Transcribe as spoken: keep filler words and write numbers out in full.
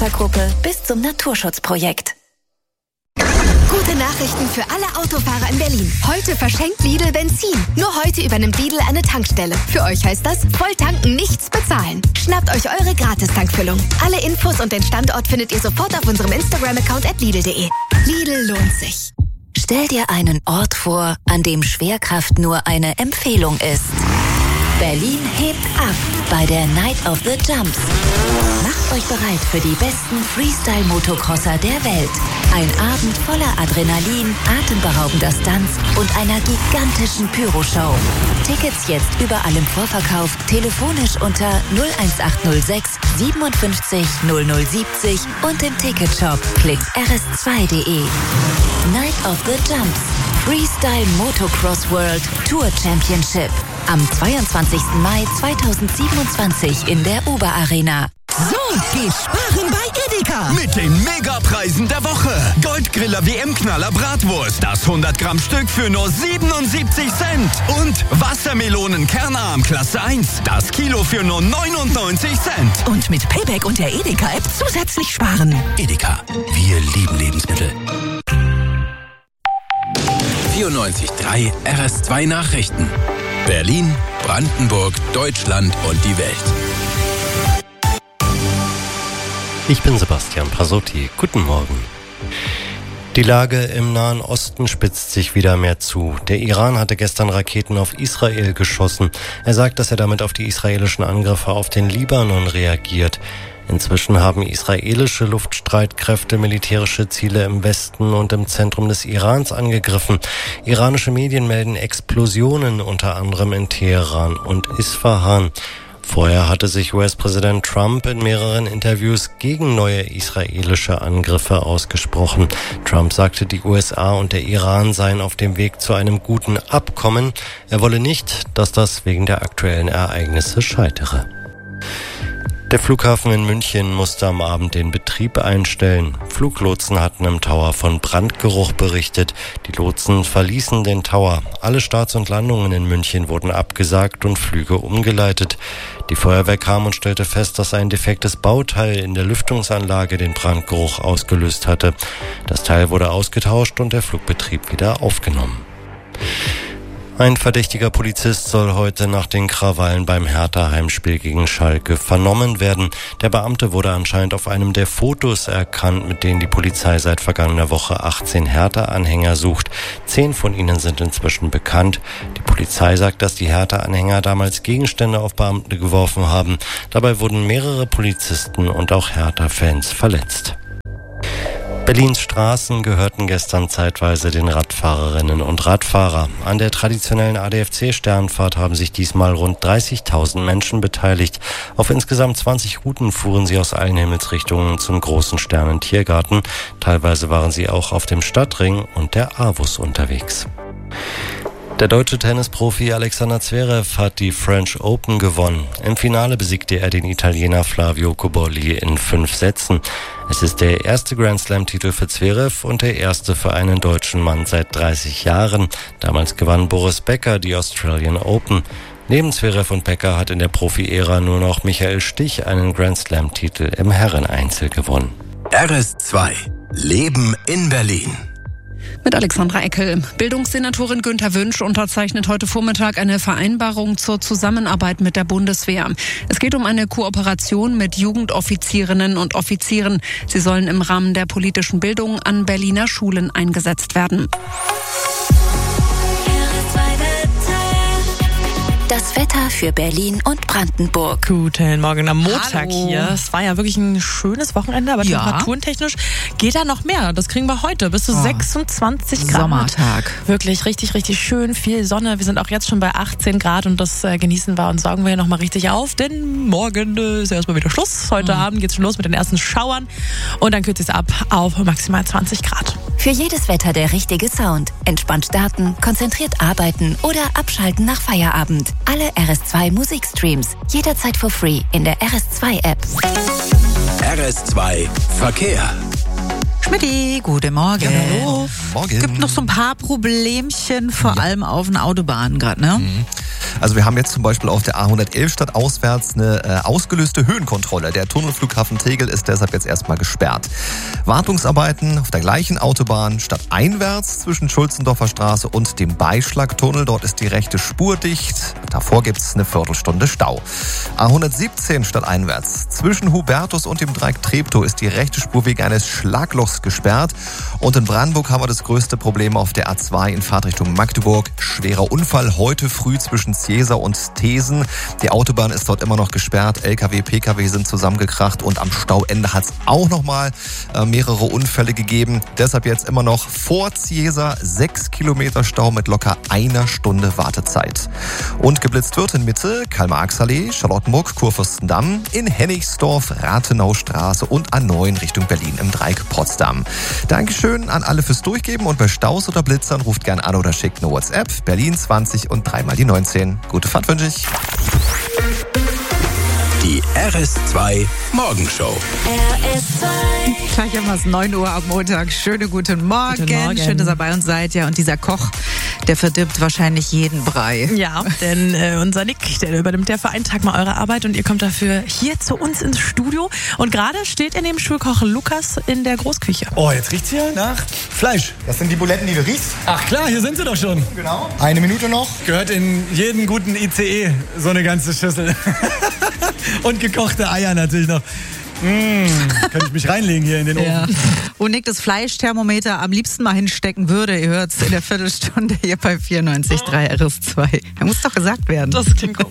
Supportergruppe bis zum Naturschutzprojekt. Gute Nachrichten für alle Autofahrer in Berlin. Heute verschenkt Lidl Benzin. Nur heute übernimmt Lidl eine Tankstelle. Für euch heißt das, voll tanken, nichts bezahlen. Schnappt euch eure Gratis-Tankfüllung. Alle Infos und den Standort findet ihr sofort auf unserem Instagram-Account at lidl punkt de. Lidl lohnt sich. Stell dir einen Ort vor, an dem Schwerkraft nur eine Empfehlung ist. Berlin hebt ab bei der Night of the Jumps. Macht euch bereit für die besten Freestyle-Motocrosser der Welt. Ein Abend voller Adrenalin, atemberaubender Stunts und einer gigantischen Pyroshow. Tickets jetzt überall im Vorverkauf, telefonisch unter null eins acht null sechs siebenundfünfzig null null siebzig und im Ticketshop. Klickt r s zwei punkt de. Night of the Jumps. Freestyle Motocross World Tour Championship. Am zweiundzwanzigsten Mai zweitausendsiebenundzwanzig in der Oberarena. So geht sparen bei Edeka. Mit den Megapreisen der Woche. Goldgriller W M-Knaller Bratwurst. Das hundert Gramm Stück für nur siebenundsiebzig Cent. Und Wassermelonen Kernarm Klasse eins. Das Kilo für nur neunundneunzig Cent. Und mit Payback und der Edeka-App zusätzlich sparen. Edeka. Wir lieben Lebensmittel. vierundneunzig Komma drei R S zwei Nachrichten. Berlin, Brandenburg, Deutschland und die Welt. Ich bin Sebastian Prasotti. Guten Morgen. Die Lage im Nahen Osten spitzt sich wieder mehr zu. Der Iran hatte gestern Raketen auf Israel geschossen. Er sagt, dass er damit auf die israelischen Angriffe auf den Libanon reagiert. Inzwischen haben israelische Luftstreitkräfte militärische Ziele im Westen und im Zentrum des Irans angegriffen. Iranische Medien melden Explosionen, unter anderem in Teheran und Isfahan. Vorher hatte sich U S-Präsident Trump in mehreren Interviews gegen neue israelische Angriffe ausgesprochen. Trump sagte, die U S A und der Iran seien auf dem Weg zu einem guten Abkommen. Er wolle nicht, dass das wegen der aktuellen Ereignisse scheitere. Der Flughafen in München musste am Abend den Betrieb einstellen. Fluglotsen hatten im Tower von Brandgeruch berichtet. Die Lotsen verließen den Tower. Alle Starts und Landungen in München wurden abgesagt und Flüge umgeleitet. Die Feuerwehr kam und stellte fest, dass ein defektes Bauteil in der Lüftungsanlage den Brandgeruch ausgelöst hatte. Das Teil wurde ausgetauscht und der Flugbetrieb wieder aufgenommen. Ein verdächtiger Polizist soll heute nach den Krawallen beim Hertha-Heimspiel gegen Schalke vernommen werden. Der Beamte wurde anscheinend auf einem der Fotos erkannt, mit denen die Polizei seit vergangener Woche achtzehn Hertha-Anhänger sucht. Zehn von ihnen sind inzwischen bekannt. Die Polizei sagt, dass die Hertha-Anhänger damals Gegenstände auf Beamte geworfen haben. Dabei wurden mehrere Polizisten und auch Hertha-Fans verletzt. Berlins Straßen gehörten gestern zeitweise den Radfahrerinnen und Radfahrer. An der traditionellen A D F C-Sternfahrt haben sich diesmal rund dreißigtausend Menschen beteiligt. Auf insgesamt zwanzig Routen fuhren sie aus allen Himmelsrichtungen zum großen Sternentiergarten. Teilweise waren sie auch auf dem Stadtring und der A W U S unterwegs. Der deutsche Tennisprofi Alexander Zverev hat die French Open gewonnen. Im Finale besiegte er den Italiener Flavio Cobolli in fünf Sätzen. Es ist der erste Grand-Slam-Titel für Zverev und der erste für einen deutschen Mann seit dreißig Jahren. Damals gewann Boris Becker die Australian Open. Neben Zverev und Becker hat in der Profi-Ära nur noch Michael Stich einen Grand-Slam-Titel im Herreneinzel gewonnen. R S zwei. Leben in Berlin. Mit Alexandra Eckel. Bildungssenatorin Günther Wünsch unterzeichnet heute Vormittag eine Vereinbarung zur Zusammenarbeit mit der Bundeswehr. Es geht um eine Kooperation mit Jugendoffizierinnen und Offizieren. Sie sollen im Rahmen der politischen Bildung an Berliner Schulen eingesetzt werden. Das Wetter für Berlin und Brandenburg. Guten Morgen am Montag Hallo. hier. Es war ja wirklich ein schönes Wochenende, aber Ja. temperaturentechnisch geht da noch mehr. Das kriegen wir heute bis zu Oh. sechsundzwanzig Grad. Sommertag. Wirklich richtig, richtig schön. Viel Sonne. Wir sind auch jetzt schon bei achtzehn Grad und das äh, genießen wir und sorgen wir ja nochmal richtig auf, denn morgen äh, ist ja erstmal wieder Schluss. Heute Abend geht's schon los mit den ersten Schauern und dann kürzt es ab auf maximal zwanzig Grad. Für jedes Wetter der richtige Sound. Entspannt starten, konzentriert arbeiten oder abschalten nach Feierabend. Alle R S zwei Musikstreams. Jederzeit for free in der R S zwei App. R S zwei Verkehr. Schmidti, guten Morgen. Ja, hallo. Morgen. Es gibt noch so ein paar Problemchen, vor allem auf den Autobahnen gerade, ne? Mhm. Also wir haben jetzt zum Beispiel auf der A hundertelf stadtauswärts eine äh, ausgelöste Höhenkontrolle. Der Tunnelflughafen Tegel ist deshalb jetzt erstmal gesperrt. Wartungsarbeiten auf der gleichen Autobahn stadteinwärts zwischen Schulzendorfer Straße und dem Beischlagtunnel. Dort ist die rechte Spur dicht. Davor gibt es eine Viertelstunde Stau. A hundertsiebzehn stadteinwärts zwischen Hubertus und dem Dreieck Treptow ist die rechte Spur wegen eines Schlaglochs gesperrt. Und in Brandenburg haben wir das größte Problem auf der A zwei in Fahrtrichtung Magdeburg. Schwerer Unfall heute früh zwischen Ziesa und Thesen. Die Autobahn ist dort immer noch gesperrt. L K W, P K W sind zusammengekracht und am Stauende hat es auch nochmal äh, mehrere Unfälle gegeben. Deshalb jetzt immer noch vor Ziesa sechs Kilometer Stau mit locker einer Stunde Wartezeit. Und geblitzt wird in Mitte, Karl-Marx-Allee, Charlottenburg, Kurfürstendamm, in Hennigsdorf, Rathenaustraße und A neun Richtung Berlin im Dreieck Potsdam. Dankeschön an alle fürs Durchgeben und bei Staus oder Blitzern ruft gern an oder schickt eine WhatsApp. Berlin zwanzig und dreimal die neunzehn. Gute Fahrt wünsche ich. Die R S zwei Morgenshow. R S zwei. Gleich haben wir es, neun Uhr am Montag. Schöne guten Morgen. Guten Morgen. Schön, dass ihr bei uns seid. Ja, und dieser Koch, der verdirbt wahrscheinlich jeden Brei. Ja, denn äh, unser Nick, der übernimmt ja für einen Tag mal eure Arbeit und ihr kommt dafür hier zu uns ins Studio. Und gerade steht ihr neben Schulkoch Lukas in der Großküche. Oh, jetzt riecht's hier nach Fleisch. Das sind die Buletten, die du riechst. Ach klar, hier sind sie doch schon. Genau. Eine Minute noch. Gehört in jeden guten I C E so eine ganze Schüssel. Und gekochte Eier natürlich noch. Mmh, könnte ich mich reinlegen hier in den Ofen. Ja. Wo Nick das Fleischthermometer am liebsten mal hinstecken würde, ihr hört es in der Viertelstunde hier bei vierundneunzig Komma drei R S zwei. Da muss doch gesagt werden. Das klingt komisch.